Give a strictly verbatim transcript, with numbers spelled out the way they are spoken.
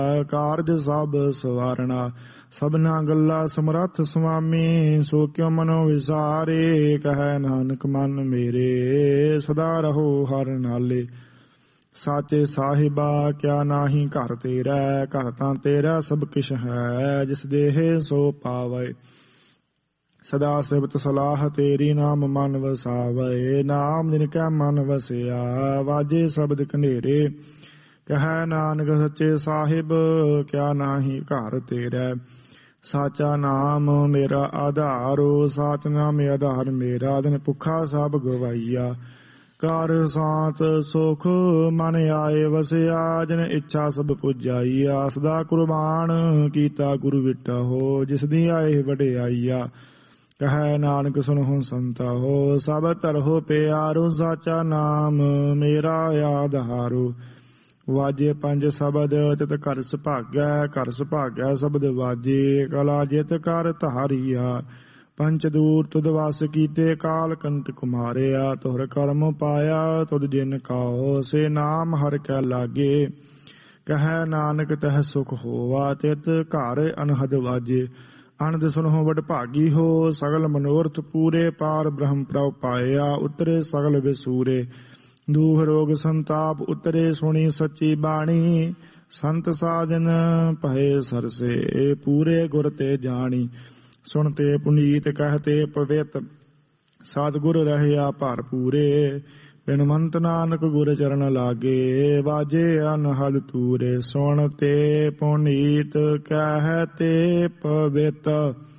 ਕਾਰਜ ਸਭ ਸਵਾਰਣਾ। ਸਭਨਾ ਗੱਲਾ ਸਮਰੱਥ ਸੁਆਮੀ, ਸੋ ਕਿਉ ਮਨੋ ਵਿਸਾਰੇ। ਕਹੈ ਨਾਨਕ ਮਨ ਮੇਰੇ, ਸਦਾ ਰਹੋ ਹਰਿ ਨਾਲੇ। ਸਾਚੇ ਸਾਹਿਬਾ ਕਿਆ ਨਾਹੀ ਘਰ ਤੇਰਾ, ਘਰ ਤਾਂ ਤੇਰਾ ਸਭ ਕਿਛ ਹੈ। ਜਿਸ ਦੇਹ ਸੋ ਪਾਵੈ, ਸਦਾ ਸਿਫਤ ਸਲਾਹ ਤੇਰੀ। ਨਾਮ ਮਨ ਵਸਾਵੈ, ਨਾਮ ਜਿਨ ਕੈ ਮਨ ਵਸਿਆ। ਵਾਜੇ ਸ਼ਬਦ ਕਨੇਰੇ, ਕਹੈ ਨਾਨਕ ਸੱਚੇ ਸਾਹਿਬ ਕਿਆ ਨਾਹੀ ਘਰ ਤੇਰਾ। ਸਾਚਾ ਨਾਮ ਮੇਰਾ ਆਧਾਰੋ, ਸਾਚ ਨਾਮ ਆਧਾਰ ਮੇਰਾ। ਦਿਨ ਭੁੱਖਾ ਸਭ ਗਵਾਈਆ, ਕਰ ਸਾਤ ਸੁਖ ਮਨ ਆਏ ਵਸਿਆ। ਜਿਨ ਇੱਛਾ ਸਭ ਪੁਜਾਈਆ, ਸਦਾ ਕੁਰਬਾਨ ਕੀਤਾ ਗੁਰੂ ਵਿਟਾ ਹੋ। ਜਿਸ ਦੀ ਆਏ ਵਡਿਆਈਆ, ਕਹੈ ਨਾਨਕ ਸੁਣਹੁ ਸੰਤਾ ਹੋ। ਸਭ ਧਰਹੁ ਪਿਆਰੋ, ਸਾਚਾ ਨਾਮ ਮੇਰਾ ਆਧਾਰੋ। ਵਾਜੇ ਪੰਜ ਸ਼ਬਦ ਤਿਤ ਘਰ ਸੁਭਾਗੈ, ਘਰ ਸੁਭਾਗੈ ਸ਼ਬਦ ਵਾਜੇ। ਕਲਾ ਜਿਤ ਕਰ ਧਾਰੀਆ, ਪੰਚ ਦੂਰ ਤੁਧ ਵਸ ਕੀਤੇ। ਕਾਲ ਕੰਟਕ ਮਾਰਿਆ, ਤੁਹਰ ਕਰਮ ਪਾਇਆ। ਤੁਧ ਜਿਨ ਕਾਓ, ਸੇ ਨਾਮ ਹਰਿ ਕੈ ਲਾਗੇ। ਕਹੈ ਨਾਨਕ ਤਹ ਸੁਖ ਹੋਵਾ, ਤਿਤ ਘਰ ਅਨਹਦ ਵਾਜੇ। ਅਨੰਦ ਸੁਨਹੁ ਵਡ ਭਾਗੀ ਹੋ, ਸਗਲ ਮਨੋਰਥ ਪੂਰੇ। ਪਾਰ ਬ੍ਰਹਮ ਪ੍ਰਭ ਪਾਇਆ, ਉਤਰੇ ਸਗਲ ਵਿਸੂਰੇ। ਦੂਖ ਰੋਗ ਸੰਤਾਪ ਉਤਰੇ, ਸੁਣੀ ਸੱਚੀ ਬਾਣੀ। ਸੰਤ ਸਾਜਨ ਭਏ ਸਰਸੇ, ਪੂਰੇ ਗੁਰ ਤੇ ਜਾਣੀ। ਸੁਣ ਤੇ ਪੁਨੀਤ ਕਹਿ ਤੇ ਪਵਿੱਤ, ਸਤਿਗੁਰ ਰਹਿਆ ਭਰ ਪੂਰੇ। ਬਿਨਵੰਤ ਨਾਨਕ ਗੁਰ ਚਰਨ ਲਾਗੇ, ਵਾਜੇ ਅਨਹਦ ਤੂਰੇ। ਸੁਣ ਤੇ ਪੁਨੀਤ ਕਹਿ ਤੇ ਪਵਿੱਤ,